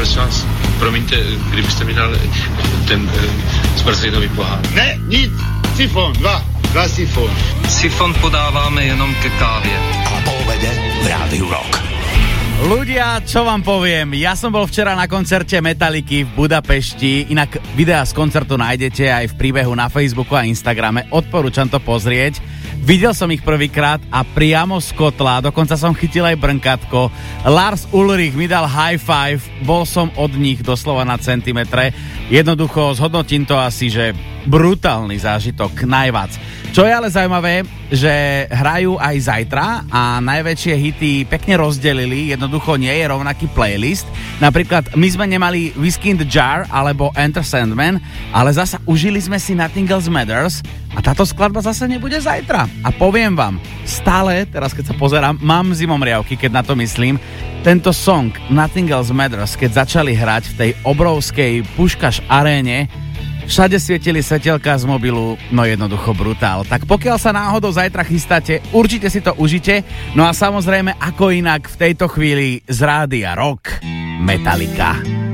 prosím vás, promiňte, kdybyste mi dal ten zmrzlinový pohár. Ne, nic, sifón, dva sifón. Sifón podáváme jenom ke kávě. A po obede v Rádiu Rock. Ľudia, čo vám poviem, ja som bol včera na koncerte Metalliky v Budapešti, inak videá z koncertu nájdete aj v príbehu na Facebooku a Instagrame, odporúčam to pozrieť. Videl som ich prvýkrát a priamo z kotla, dokonca som chytil aj brnkátko. Lars Ulrich mi dal high five, bol som od nich doslova na centimetre. Jednoducho zhodnotím to asi, že brutálny zážitok, najviac. Čo je ale zaujímavé, že hrajú aj zajtra a najväčšie hity pekne rozdelili, jednoducho nie je rovnaký playlist. Napríklad my sme nemali Whiskey in the Jar alebo Enter Sandman, ale zasa užili sme si Nothing Else Matters a táto skladba zase nebude zajtra. A poviem vám, stále, teraz keď sa pozerám, mám zimomriavky, keď na to myslím, tento song Nothing Else Matters, keď začali hrať v tej obrovskej Puškaš aréne, všade svietili svetelka z mobilu, no jednoducho brutál. Tak pokiaľ sa náhodou zajtra chystáte, určite si to užite. No a samozrejme, ako inak v tejto chvíli z Rádia Rock, Metallica.